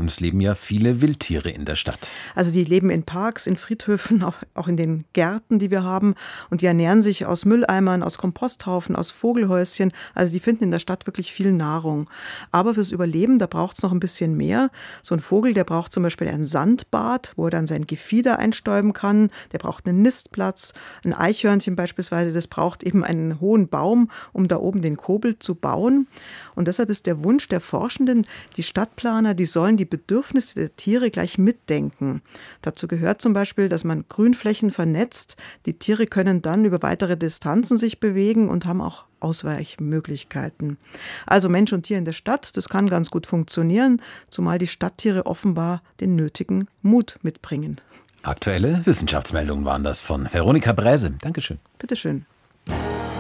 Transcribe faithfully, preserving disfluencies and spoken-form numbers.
Und es leben ja viele Wildtiere in der Stadt. Also die leben in Parks, in Friedhöfen, auch, auch in den Gärten, die wir haben. Und die ernähren sich aus Mülleimern, aus Komposthaufen, aus Vogelhäuschen. Also die finden in der Stadt wirklich viel Nahrung. Aber fürs Überleben, da braucht es noch ein bisschen mehr. So ein Vogel, der braucht zum Beispiel ein Sandbad, wo er dann sein Gefieder einstäuben kann. Der braucht einen Nistplatz. Ein Eichhörnchen beispielsweise, das braucht eben einen hohen Baum, um da oben den Kobold zu bauen. Und deshalb ist der Wunsch der Forschenden, die Stadtplaner, die sollen die Bedürfnisse der Tiere gleich mitdenken. Dazu gehört zum Beispiel, dass man Grünflächen vernetzt. Die Tiere können dann über weitere Distanzen sich bewegen und haben auch Ausweichmöglichkeiten. Also Mensch und Tier in der Stadt, das kann ganz gut funktionieren, zumal die Stadttiere offenbar den nötigen Mut mitbringen. Aktuelle Wissenschaftsmeldungen waren das von Veronika Bräse. Dankeschön. Bitteschön.